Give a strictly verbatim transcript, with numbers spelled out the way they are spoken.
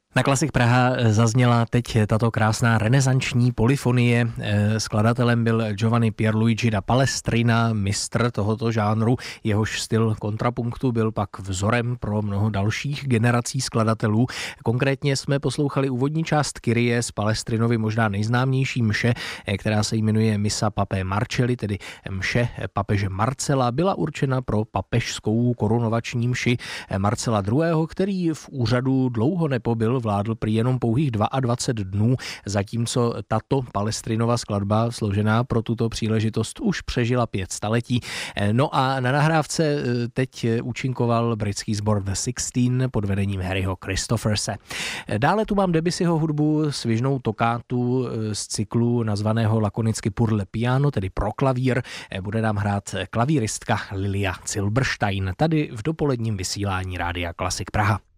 Na Klasik Praha zazněla teď tato krásná renesanční polyfonie. Skladatelem byl Giovanni Pierluigi da Palestrina, mistr tohoto žánru. Jehož styl kontrapunktu byl pak vzorem pro mnoho dalších generací skladatelů. Konkrétně jsme poslouchali úvodní část Kyrie z Palestrinovy možná nejznámější mše, která se jmenuje Missa Papae Marcelli, tedy mše papeže Marcela. Byla určena pro papežskou korunovační mši Marcela druhého., který v úřadu dlouho nepobyl, vládl prý jenom pouhých dvacet dva dnů, zatímco tato Palestrinova skladba, složená pro tuto příležitost, už přežila pět staletí. No a na nahrávce teď účinkoval britský sbor The Sixteen pod vedením Harryho Christopherse. Dále tu mám Debussyho hudbu, svižnou tokátu z cyklu nazvaného lakonicky Pour le piano, tedy pro klavír. Bude nám hrát klavíristka Lilia Zilberstein tady v dopoledním vysílání Rádia Klasik Praha.